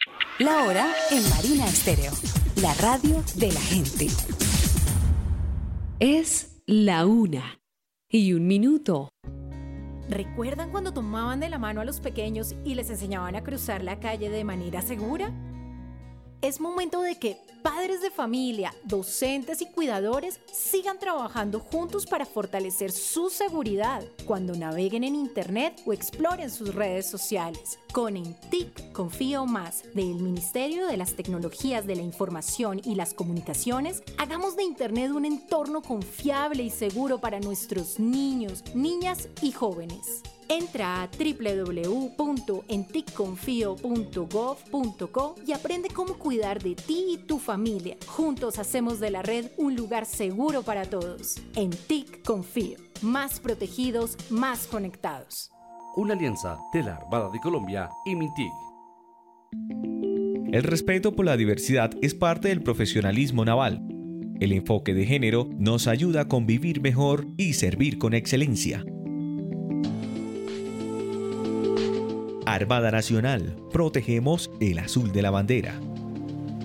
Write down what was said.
La hora en Marina Estéreo, la radio de la gente. Es la 1:01. ¿Recuerdan cuando tomaban de la mano a los pequeños y les enseñaban a cruzar la calle de manera segura? Es momento de que padres de familia, docentes y cuidadores sigan trabajando juntos para fortalecer su seguridad cuando naveguen en Internet o exploren sus redes sociales. Con ENTIC Confío Más del Ministerio de las Tecnologías de la Información y las Comunicaciones, hagamos de Internet un entorno confiable y seguro para nuestros niños, niñas y jóvenes. Entra a www.enticconfio.gov.co y aprende cómo cuidar de ti y tu familia. Juntos hacemos de la red un lugar seguro para todos. ENTIC Confío. Más protegidos, más conectados. Una alianza de la Armada de Colombia y MINTIC. El respeto por la diversidad es parte del profesionalismo naval. El enfoque de género nos ayuda a convivir mejor y servir con excelencia. Armada Nacional, protegemos el azul de la bandera.